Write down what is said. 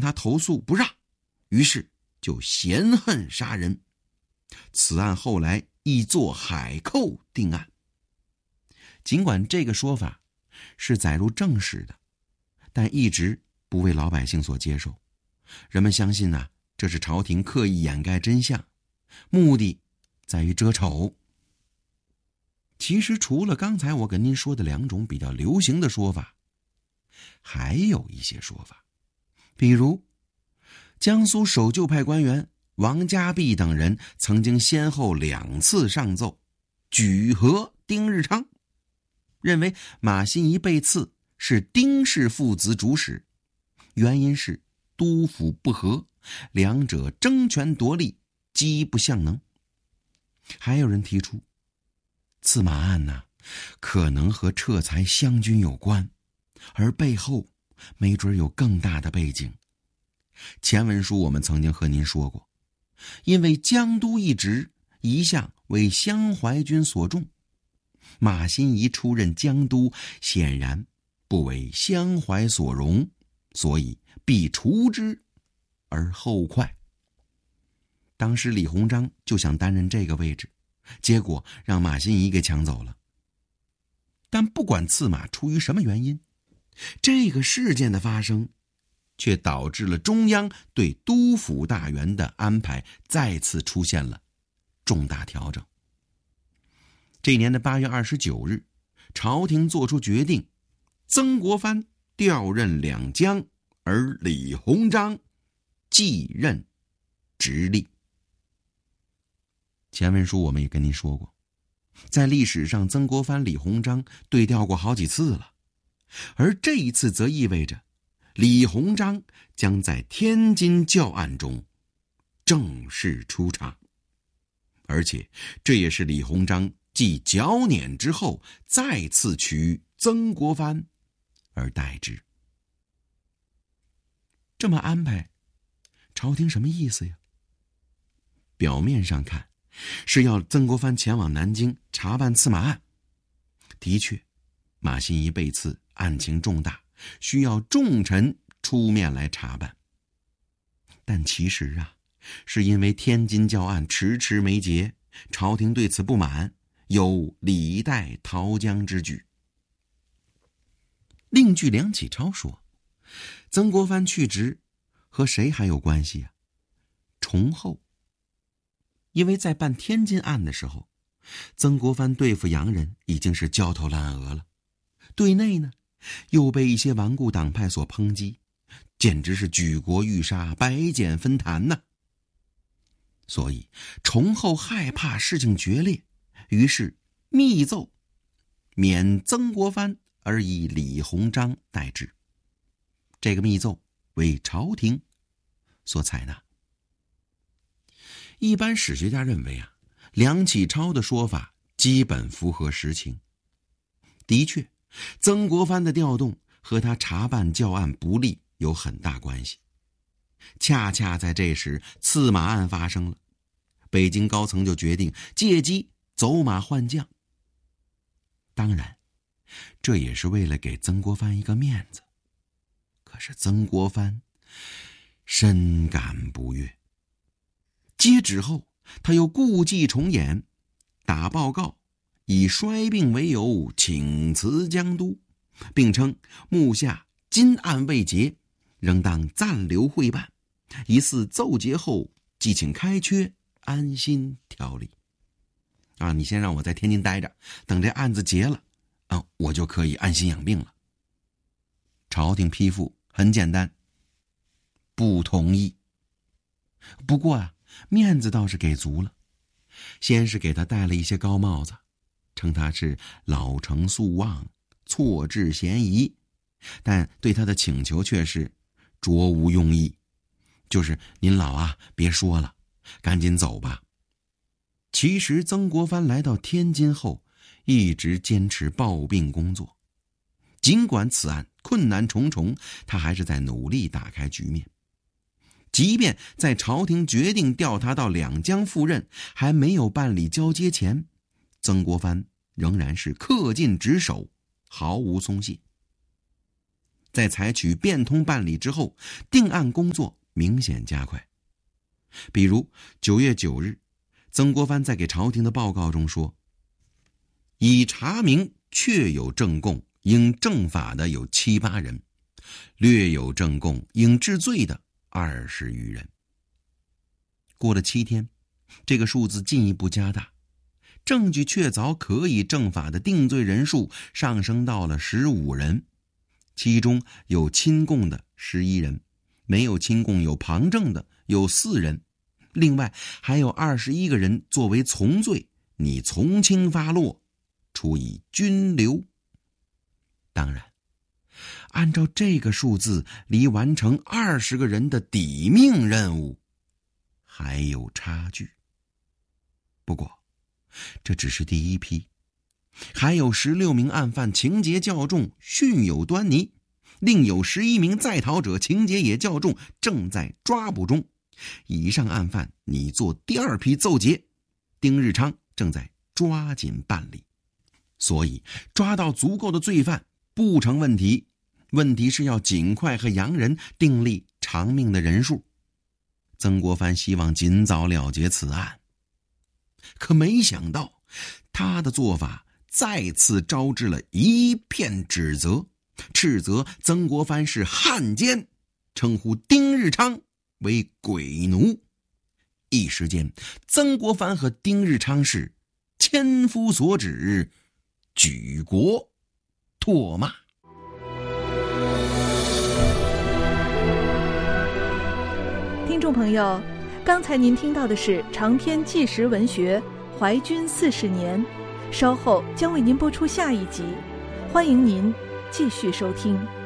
他投诉不让，于是就嫌恨杀人。此案后来亦作海寇定案。尽管这个说法是载入正史的，但一直不为老百姓所接受。人们相信这是朝廷刻意掩盖真相，目的在于遮丑。其实除了刚才我跟您说的2种比较流行的说法，还有一些说法，比如江苏守旧派官员王家弼等人曾经先后2次上奏举劾丁日昌，认为马新贻被刺是丁氏父子主使，原因是督抚不和，两者争权夺利，机不相能。还有人提出刺马案可能和撤财湘军有关，而背后没准有更大的背景。前文书我们曾经和您说过，因为江都一职一向为湘淮军所重，马新贻出任江都显然不为湘淮所容，所以必除之而后快。当时李鸿章就想担任这个位置，结果让马新贻给抢走了。但不管刺马出于什么原因，这个事件的发生却导致了中央对督抚大员的安排再次出现了重大调整。这年的8月29日，朝廷作出决定，曾国藩调任两江，而李鸿章继任直隶。前文书我们也跟您说过，在历史上曾国藩、李鸿章对调过好几次了，而这一次则意味着李鸿章将在天津教案中正式出场，而且这也是李鸿章继剿捻之后再次取曾国藩而代之。这么安排，朝廷什么意思呀？表面上看是要曾国藩前往南京查办刺马案。的确，马新贻被刺案情重大，需要重臣出面来查办。但其实是因为天津教案迟迟没结，朝廷对此不满，有李代桃僵之举。另据梁启超说，曾国藩去职和谁还有关系崇厚。因为在办天津案的时候，曾国藩对付洋人已经是焦头烂额了，对内呢又被一些顽固党派所抨击，简直是举国欲杀，百简分坛呐。所以崇厚害怕事情决裂，于是密奏免曾国藩而以李鸿章代之。这个密奏为朝廷所采纳。一般史学家认为梁启超的说法基本符合实情。的确，曾国藩的调动和他查办教案不力有很大关系。恰恰在这时，刺马案发生了，北京高层就决定借机走马换将。当然，这也是为了给曾国藩一个面子。可是曾国藩深感不悦。接旨后，他又故伎重演，打报告以衰病为由请辞江都，并称目下今案未结，仍当暂留会办，疑似奏结后即请开缺，安心调理。你先让我在天津待着，等这案子结了我就可以安心养病了。朝廷批复很简单，不同意。不过面子倒是给足了，先是给他戴了一些高帽子，称他是老成宿望，错置嫌疑，但对他的请求却是着无用意，就是您老别说了，赶紧走吧。其实曾国藩来到天津后，一直坚持抱病工作，尽管此案困难重重，他还是在努力打开局面。即便在朝廷决定调他到两江赴任，还没有办理交接前，曾国藩仍然是恪尽职守，毫无松懈。 在采取变通办理之后，定案工作明显加快。比如9月9日，曾国藩在给朝廷的报告中说，已查明确有正供应正法的有7、8人，略有正供应治罪的20余人。过了7天，这个数字进一步加大，证据确凿可以正法的定罪人数上升到了15人，其中有亲供的11人，没有亲供有旁证的有4人，另外还有21个人作为从罪，拟从轻发落，处以军留。当然，按照这个数字，离完成20个人的抵命任务还有差距。不过这只是第一批，还有16名案犯情节较重，训有端倪，另有11名在逃者情节也较重，正在抓捕中。以上案犯拟做第2批奏结，丁日昌正在抓紧办理。所以抓到足够的罪犯不成问题，问题是要尽快和洋人订立偿命的人数。曾国藩希望尽早了结此案，可没想到他的做法再次招致了一片指责，斥责曾国藩是汉奸，称呼丁日昌为鬼奴。一时间，曾国藩和丁日昌是千夫所指，举国唾骂。 听众朋友，刚才您听到的是长篇纪实文学《淮军40年》，稍后将为您播出下一集，欢迎您继续收听。